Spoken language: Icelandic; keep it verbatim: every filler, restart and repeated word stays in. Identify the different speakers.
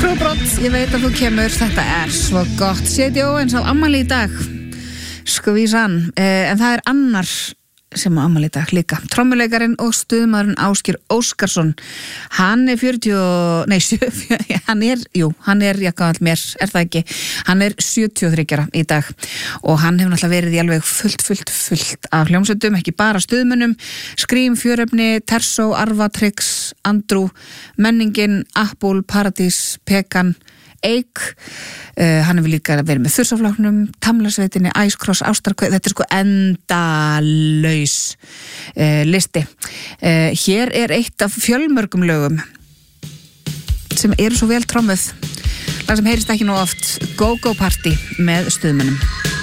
Speaker 1: Trúbrot, ég veit að þú kemur, þetta er svo gott. Séti Óvins á afmæli í dag, skvísan, eh, en það er annar sem á afmæli í dag líka. Trommuleikarinn og stuðmaðurinn Ásgeir Óskarsson. Hann er fjörutíu, nei, sjö, hann er, jú, hann er jakkaðall mér, er það ekki? Hann er sjötíu og þriggja ára í dag og hann hefur náttúrulega verið í alveg fullt, fullt, fullt af hljómsveitum, ekki bara stuðmönnum, Skrím, Fjörefni, Tersó, Arvatrix, Andrew, Menningin, Apple, Paradís, Pekan, Eik, uh, hann hefur líka verið með Þursafláknum, Tamlasveitinni, Æskross, Ástarkveð, þetta er sko endalaus uh, listi. Uh, hér er eitt af fjölmörgum lögum sem eru svo vel trommuð, lag sem heyrist ekki nú oft, Go Go Party með stuðmönnum.